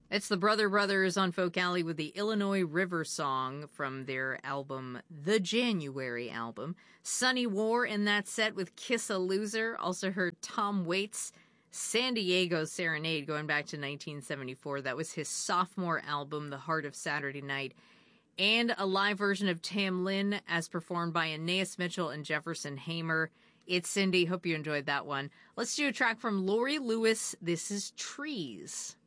It's the Brother Brothers on Folk Alley with the Illinois River Song from their album, The January album. Sunny War in that set with Kiss a Loser. Also heard Tom Waits' San Diego Serenade going back to 1974. That was his sophomore album, The Heart of Saturday Night. And a live version of Tam Lin as performed by Anais Mitchell and Jefferson Hamer. It's Cindy. Hope you enjoyed that one. Let's do a track from Laurie Lewis. This is Trees.